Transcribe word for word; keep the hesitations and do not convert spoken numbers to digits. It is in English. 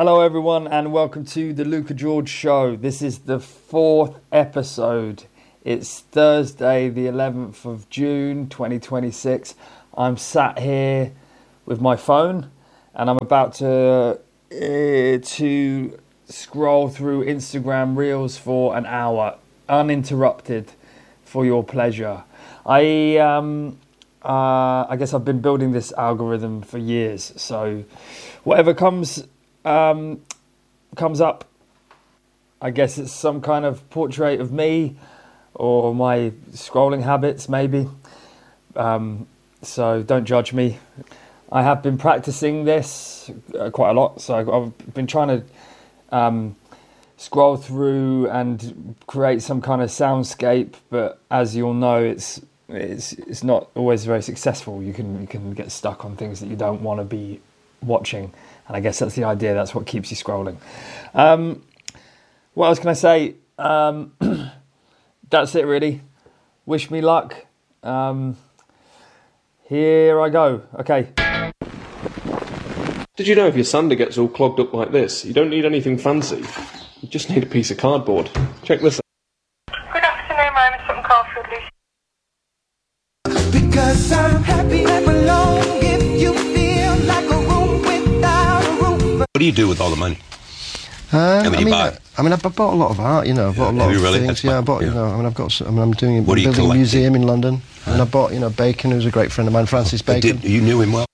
Hello everyone and welcome to the Luca George Show. This is the fourth episode. It's Thursday the eleventh of June twenty twenty-six. I'm sat here with my phone and I'm about to uh, to scroll through Instagram Reels for an hour uninterrupted for your pleasure. I um uh, I guess I've been building this algorithm for years, so whatever comes Um, comes up, I guess it's some kind of portrait of me or my scrolling habits maybe, um, so don't judge me. I have been practicing this uh, quite a lot, so I've been trying to um, scroll through and create some kind of soundscape, but as you'll know, it's it's it's not always very successful. You can you can get stuck on things that you don't want to be watching. And I guess that's the idea. That's what keeps you scrolling. Um, what else can I say? Um, that's it, really. Wish me luck. Um, here I go. Okay. Did you know if your sander gets all clogged up like this, you don't need anything fancy. You just need a piece of cardboard. Check this out. Good afternoon, my name is Sutton Caulfield, Lucy. Because I'm happy and belong. If you feel like a room without a roof. What do you do with all the money? Um, How many I mean, buy? I, I mean, I bought a lot of art. You know, I bought a lot Have of you really? things. That's Yeah, I fine. bought. You Yeah. know, I mean, I've got. I mean, I'm doing. What are you building a collecting? museum in London, and I bought. You know, Bacon, who's a great friend of mine, Francis Bacon. Did, you knew him well?